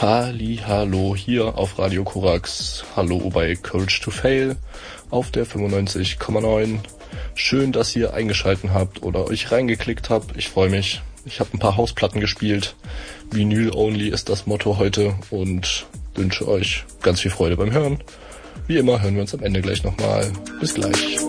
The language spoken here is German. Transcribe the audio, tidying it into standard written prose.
Hallo hier auf Radio Korax. Hallo bei Courage to Fail auf der 95,9. Schön, dass ihr eingeschaltet habt oder euch reingeklickt habt. Ich freue mich. Ich habe ein paar Hausplatten gespielt. Vinyl only ist das Motto heute und wünsche euch ganz viel Freude beim Hören. Wie immer hören wir uns am Ende gleich nochmal. Bis gleich.